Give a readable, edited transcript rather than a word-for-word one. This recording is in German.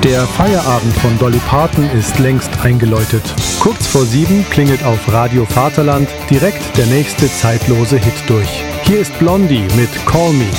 Der Feierabend von Dolly Parton ist längst eingeläutet. Kurz vor 7 klingelt auf Radio Vaterland direkt der nächste zeitlose Hit durch. Hier ist Blondie mit Call Me.